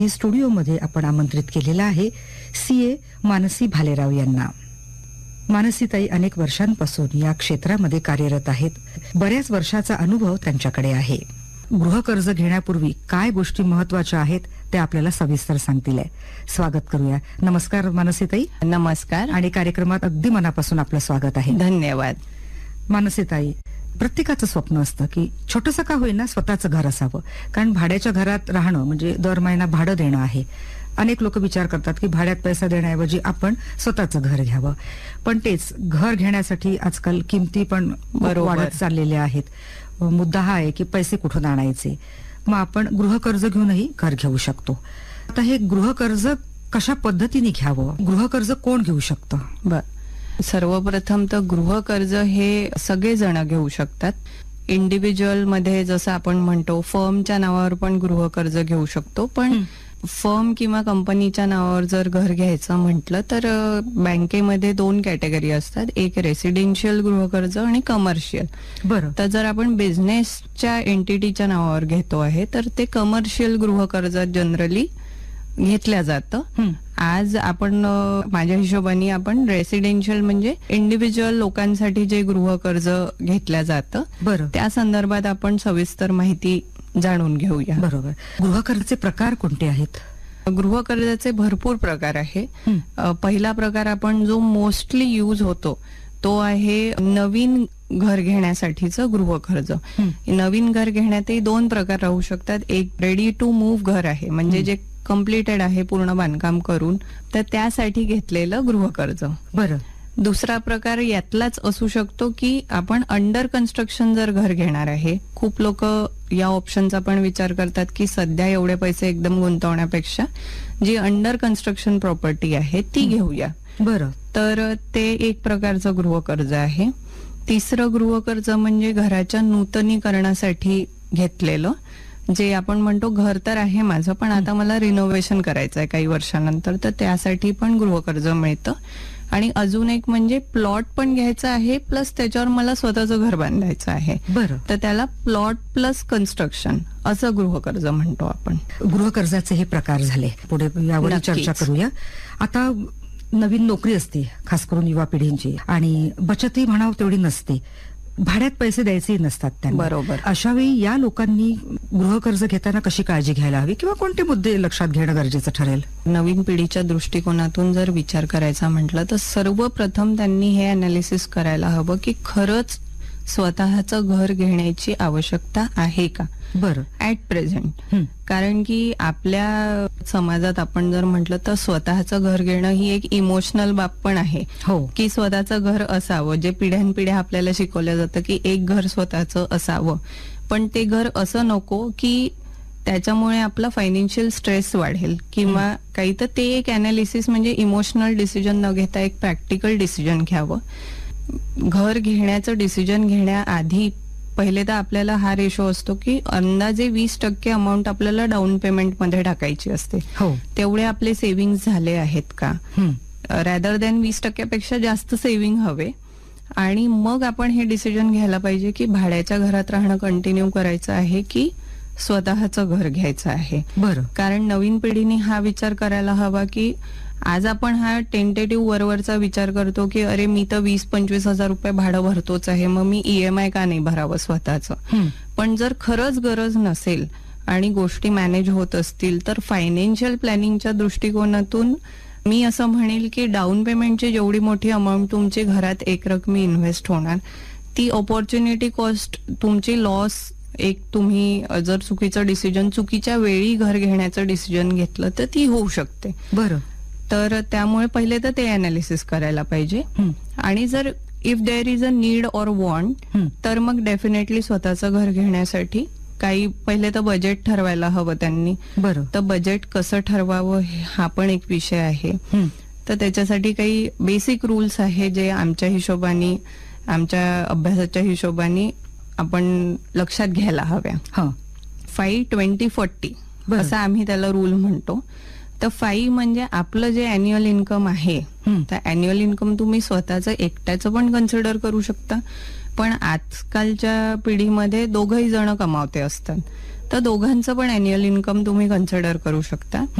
स्टुडिओमध्ये आपण आमंत्रित केलेला आहे सीए मानसी भालेराव यांना. मानसीताई अनेक वर्षांपासून या क्षेत्रामध्ये कार्यरत आहेत. बऱ्याच वर्षाचा अनुभव त्यांच्याकडे आहे. गृहकर्ज घेण्यापूर्वी काय गोष्टी महत्वाच्या आहेत ते आपल्याला सविस्तर सांगतील. स्वागत करूया. नमस्कार मानसीताई. नमस्कार. आणि कार्यक्रमात अगदी मनापासून आपलं स्वागत आहे. धन्यवाद. मानसीताई, प्रत्येकाचं स्वप्न असतं की छोटंसं का होईना स्वतःचं घर असावं, कारण भाड्याच्या घरात राहणं म्हणजे दर महिना भाडं देणं आहे. अनेक लोक विचार करतात की भाड्यात पैसा देण्याऐवजी आपण स्वतःचं घर घ्यावं. पण तेच घर घेण्यासाठी आजकाल किमती पण वाढत चाललेल्या आहेत. मुद्दा हा आहे की पैसे कुठून आणायचे. मग आपण गृहकर्ज घेऊनही घर घेऊ शकतो. आता हे गृहकर्ज कशा पद्धतीने घ्यावं, गृहकर्ज कोण घेऊ शकतं? सर्वप्रथम तर गृहकर्ज हे सगळेजण घेऊ शकतात. इंडिव्हिज्युअल मध्ये जसं आपण म्हणतो फर्मच्या नावावर पण गृहकर्ज घेऊ शकतो. पण फर्म किंवा कंपनीच्या नावावर जर घर घ्यायचं म्हटलं तर बँकेमध्ये 2 कॅटेगरी असतात. एक रेसिडेन्शियल गृहकर्ज आणि कमर्शियल. बरं. तर जर आपण बिझनेसच्या एंटिटीच्या नावावर घेतो आहे तर ते कमर्शियल गृहकर्जात जनरली घेतल्या जातं. आज आपण माझ्या हिशोबाने आपण रेसिडेन्शियल म्हणजे इंडिव्हिज्युअल लोकांसाठी जे गृहकर्ज घेतल्या जातं, बरं, त्या संदर्भात आपण सविस्तर माहिती जाणून घेऊया. बरोबर. गृहकर्जाचे प्रकार कोणते आहेत? गृहकर्जाचे भरपूर प्रकार आहे. पहिला प्रकार आपण जो मोस्टली यूज होतो तो आहे नवीन घर घेण्यासाठीचं गृहकर्ज. नवीन घर घेण्यातही 2 प्रकार राहू शकतात. एक रेडी टू मूव्ह घर आहे, म्हणजे जे कम्प्लिटेड आहे पूर्ण बांधकाम करून, तर त्यासाठी घेतलेलं गृहकर्ज. बरं. दुसरा प्रकार यातलाच असू शकतो की आपण अंडर कन्स्ट्रक्शन जर घर घेणार आहे. खूप लोक या ऑप्शनचा पण विचार करतात की सध्या एवढे पैसे एकदम गुंतवण्यापेक्षा जी अंडर कन्स्ट्रक्शन प्रॉपर्टी आहे ती घेऊया. बरं. तर ते एक प्रकारचं गृहकर्ज आहे. तिसरं गृहकर्ज म्हणजे घराच्या नूतनीकरणासाठी घेतलेलं, जे आपण म्हणतो घर तर आहे माझं पण आता मला रिनोव्हेशन करायचं आहे काही वर्षानंतर, तर त्यासाठी पण गृहकर्ज मिळतं. आणि अजून एक म्हणजे प्लॉट पण घ्यायचा आहे प्लस त्याच्यावर मला स्वतःचं घर बांधायचं आहे. बरं. तर त्याला प्लॉट प्लस कन्स्ट्रक्शन असं गृहकर्ज म्हणतो आपण. गृहकर्जाचे हे प्रकार झाले. पुढे यावर चर्चा करूया. आता नवीन नोकरी असते खास करून युवा पिढींची, आणि बचतही म्हणावं तेवढी नसते. भाड्यात पैसे द्यायचे नसतात त्यांना. बरोबर. अशा वेळी या लोकांनी गृहकर्ज घेताना कशी काळजी घ्यायला हवी किंवा कोणते मुद्दे लक्षात घेणं गरजेचं ठरेल? नवीन पिढीच्या दृष्टिकोनातून जर विचार करायचा म्हटलं तर सर्वप्रथम त्यांनी हे अनालिसिस करायला हवं की खरंच स्वतःचं घर घेण्याची आवश्यकता आहे का. बरं. At present. कारण की आपल्या समाजात आपण जर म्हटलं तर स्वतःचं घर घेणं ही एक इमोशनल बाब पण आहे. हो. की स्वतःचं घर असावं, जे पिढ्यानपिढ्या आपल्याला शिकवलं जातं की एक घर स्वतःचं असावं. पण ते घर असं नको की त्याच्यामुळे आपला फायनान्शियल स्ट्रेस वाढेल किंवा काही. तर ते एक अनालिसिस म्हणजे इमोशनल डिसिजन न घेता एक प्रॅक्टिकल डिसिजन घ्यावं. घर घेण्याचं डिसिजन घेण्याआधी पहिले तर आपल्याला हा रेशो असतो की अंदाजे 20% अमाऊंट आपल्याला डाऊन पेमेंट मध्ये टाकायची असते. हो. तेवढे आपले सेव्हिंग झाले आहेत का, रॅदर दॅन 20% जास्त सेव्हिंग हवे. आणि मग आपण हे डिसिजन घ्यायला पाहिजे की भाड्याच्या घरात राहणं कंटिन्यू करायचं आहे की स्वतःचं घर घ्यायचं आहे. बरं. कारण नवीन पिढीने हा विचार करायला हवा की आज आपण हा टेंटेटिव्ह वरवरचा विचार करतो की अरे मी तर 20-25 हजार रुपये भाडं भरतोच आहे, मग मी EMI का नाही भरावं स्वतःचं. पण जर खरंच गरज नसेल आणि गोष्टी मॅनेज होत असतील तर फायनान्शियल प्लॅनिंगच्या दृष्टिकोनातून मी असं म्हणेल की डाऊन पेमेंटची जेवढी मोठी अमाऊंट तुमची घरात एकरकमी इन्व्हेस्ट होणार, ती ऑपॉर्च्युनिटी कॉस्ट तुमची लॉस, एक तुम्ही जर चुकीचं डिसिजन चुकीच्या वेळी घर घेण्याचं डिसिजन घेतलं तर ती होऊ शकते. बरं. तर त्यामुळे पहिले तर ते अनालिसिस करायला पाहिजे. आणि जर if there is a need or want तर मग डेफिनेटली स्वतःचं घर घेण्यासाठी काही पहिले तर बजेट ठरवायला हवं त्यांनी. बरं. तर बजेट कसं ठरवावं हा पण एक विषय आहे. तर त्याच्यासाठी काही बेसिक रूल्स आहे जे आमच्या हिशोबाने, आमच्या अभ्यासाच्या हिशोबाने आपण लक्षात घ्यायला हव्या. 5-20-40 असं आम्ही त्याला रूल म्हणतो. तर 5 म्हणजे आपलं जे अॅन्युअल इन्कम आहे, तर अॅन्युअल इन्कम तुम्ही स्वतःचं एकट्याचं पण कन्सिडर करू शकता. पण आजकालच्या पिढीमध्ये दोघही जण कमावते असतात. तर दोघांचं पण अॅन्युअल इन्कम तुम्ही कन्सिडर करू शकता.